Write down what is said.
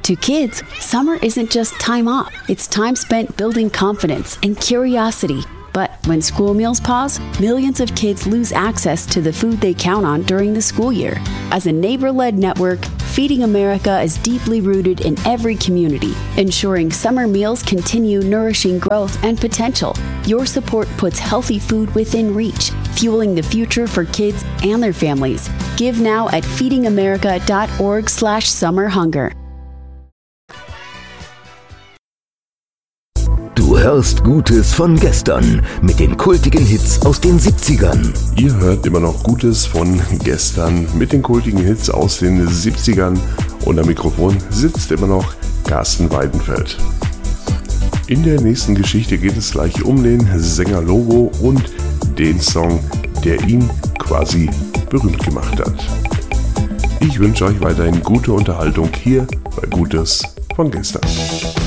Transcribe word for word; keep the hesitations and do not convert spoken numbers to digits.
To kids, summer isn't just time off. It's time spent building confidence and curiosity. But when school meals pause, millions of kids lose access to the food they count on during the school year. As a neighbor-led network, Feeding America is deeply rooted in every community, ensuring summer meals continue nourishing growth and potential. Your support puts healthy food within reach, fueling the future for kids and their families. Give now at feedingamerica.org slash summer hunger. Du hörst Gutes von gestern mit den kultigen Hits aus den siebzigern. Ihr hört immer noch Gutes von gestern mit den kultigen Hits aus den siebzigern und am Mikrofon sitzt immer noch Carsten Weidenfeld. In der nächsten Geschichte geht es gleich um den Sänger Lobo und den Song, der ihn quasi berühmt gemacht hat. Ich wünsche euch weiterhin gute Unterhaltung hier bei Gutes von gestern.